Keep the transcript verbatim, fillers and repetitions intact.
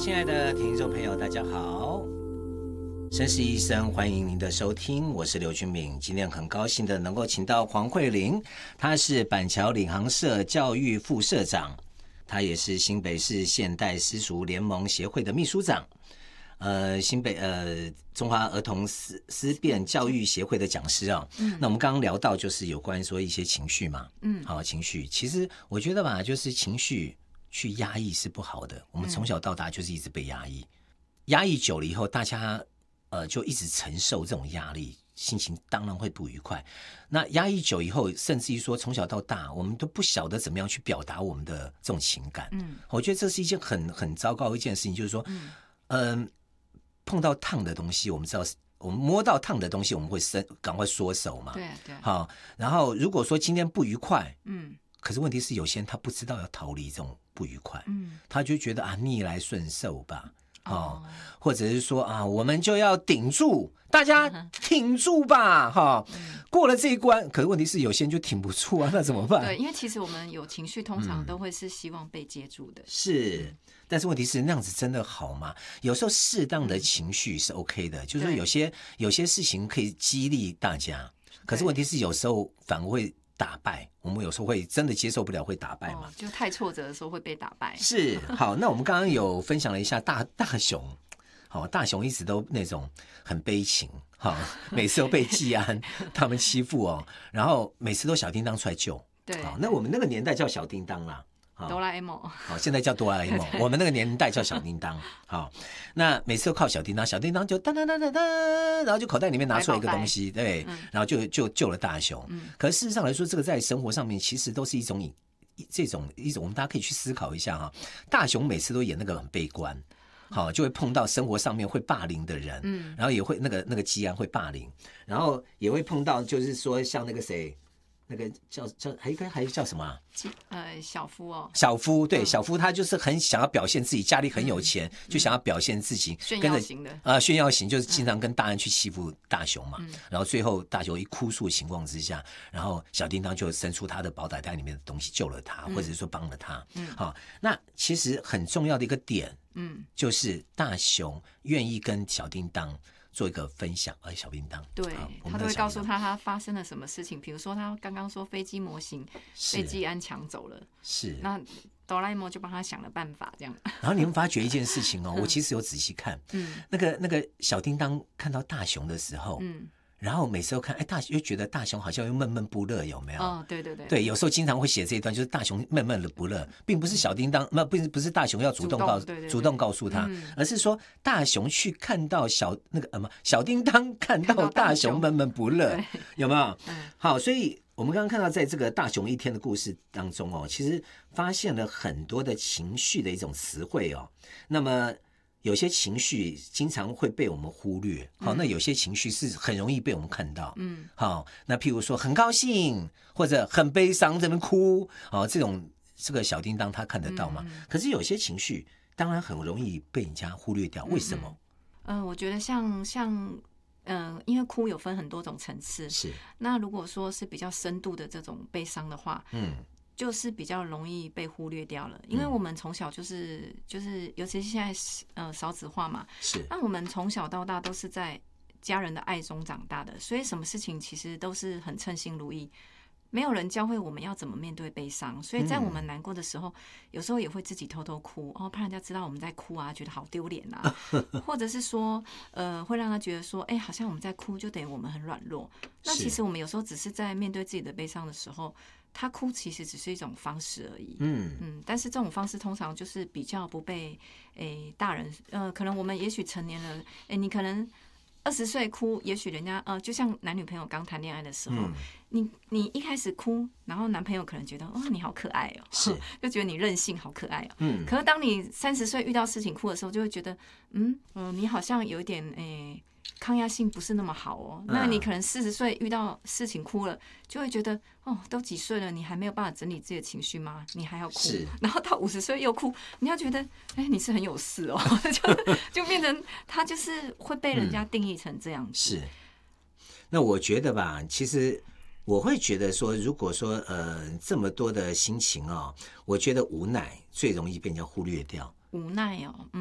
亲爱的听众朋友，大家好，绅士医生欢迎您的收听，我是刘君敏。今天很高兴的能够请到黄慧玲，她是板桥领航社教育副社长，她也是新北市现代私塾联盟协会的秘书长，呃，新北呃中华儿童思思辨教育协会的讲师啊、哦。嗯，那我们刚刚聊到就是有关于说一些情绪嘛，嗯，好，情绪，其实我觉得吧，就是情绪去压抑是不好的。我们从小到大就是一直被压抑，嗯、压抑久了以后，大家呃就一直承受这种压力，心情当然会不愉快。那压抑久以后，甚至于说从小到大，我们都不晓得怎么样去表达我们的这种情感。嗯，我觉得这是一件很很糟糕的一件事情，就是说，嗯。呃碰到烫的东西，我们知道，我们摸到烫的东西，我们会伸赶快缩手嘛。 对对。 好，然后如果说今天不愉快，嗯，可是问题是有些人他不知道要逃离这种不愉快，嗯，他就觉得啊逆来顺受吧，哦，或者是说啊我们就要顶住，大家挺住吧，哈、嗯，过了这一关。可是问题是有些人就挺不住啊，那怎么办？ 对，因为其实我们有情绪，通常都会是希望被接住的。 嗯、是。但是问题是那样子真的好吗？有时候适当的情绪是 OK 的，嗯、就是说有些有些事情可以激励大家，可是问题是有时候反而会打败我们，有时候会真的接受不了，会打败嘛、哦？ 就太挫折的时候会被打败。 是。好，那我们刚刚有分享了一下大大雄，好，大雄一直都那种很悲情，好，每次都被技安他们欺负哦，然后每次都小叮当出来救。 对， 好，那我们那个年代叫小叮当啦。 哆啦 A 梦， 好，现在叫哆啦 A 梦。我们那个年代叫小叮当。好，那每次都靠小叮当，小叮当就当当当当当，然后就口袋里面拿出来一个东西，对，嗯、然后就就救了大雄。嗯、可是事实上来说，这个在生活上面其实都是一种这种一种，我们大家可以去思考一下哈。大雄每次都演那个很悲观，好，就会碰到生活上面会霸凌的人，嗯，然后也会那个那个基安会霸凌，然后也会碰到就是说像那个谁。那个叫叫还一个还叫什么、啊？ 呃，小夫哦， 小夫对、嗯、小夫，他就是很想要表现自己，家里很有钱，嗯、就想要表现自己， 炫耀型的啊、呃，炫耀型就是经常跟大人去欺负大雄嘛。嗯、然后最后大雄一哭诉的情况之下，然后小叮当就伸出他的宝袋袋里面的东西救了他，嗯、或者是说帮了他。嗯，好，那其实很重要的一个点，嗯，就是大雄愿意跟小叮当做一个分享，而小叮当对他都会告诉他他发生了什么事情，比如说他刚刚说飞机模型被技安抢走了，是那哆啦 A 梦就帮他想了办法，这样。 然后你们发觉一件事情哦，我其实有仔细看，嗯，那个那个小叮当看到大雄的时候，嗯。然后每次都看，哎，大又觉得大雄好像又闷闷不乐，有没有？ 哦，对对对， 对，有时候经常会写这一段，就是大雄闷闷的不乐，并不是小叮当，不不是不是大雄要主动告主 动, 对对对主动告诉他，嗯、而是说大雄去看到小那个呃小叮当看到大雄闷闷不乐，有没有？嗯、好，所以我们刚刚看到在这个大雄一天的故事当中哦，其实发现了很多的情绪的一种词汇哦，那么。有些情绪经常会被我们忽略，好，那有些情绪是很容易被我们看到，嗯，好，那譬如说很高兴或者很悲伤在那边哭，好，这种这个小叮当他看得到吗？嗯、可是有些情绪当然很容易被人家忽略掉，为什么？ 嗯、呃，我觉得像像嗯、呃，因为哭有分很多种层次， 是。那如果说是比较深度的这种悲伤的话，嗯。就是比较容易被忽略掉了，因为我们从小就是就是，尤其是现在呃少子化嘛， 是。 那我们从小到大都是在家人的爱中长大的，所以什么事情其实都是很称心如意，没有人教会我们要怎么面对悲伤，所以在我们难过的时候，嗯、有时候也会自己偷偷哭，哦，怕人家知道我们在哭啊，觉得好丢脸啊，或者是说呃会让他觉得说，哎、欸，好像我们在哭就等于我们很软弱，那其实我们有时候只是在面对自己的悲伤的时候。他哭其实只是一种方式而已，嗯嗯，但是这种方式通常就是比较不被诶、欸、大人，呃，可能我们也许成年了，诶、欸，你可能二十岁哭，也许人家呃，就像男女朋友刚谈恋爱的时候，嗯、你你一开始哭，然后男朋友可能觉得哦你好可爱哦， 是， 就觉得你任性好可爱哦，嗯，可是当你三十岁遇到事情哭的时候，就会觉得嗯嗯、呃，你好像有一点诶。欸抗压性不是那么好哦，那你可能四十岁遇到事情哭了，就会觉得哦，都几岁了，你还没有办法整理自己的情绪吗？你还要哭，然后到五十岁又哭，你要觉得哎，你是很有事哦，就就变成他就是会被人家定义成这样子。嗯、是， 那我觉得吧，其实我会觉得说，如果说呃这么多的心情哦，我觉得无奈最容易被人家忽略掉。 无奈哦。嗯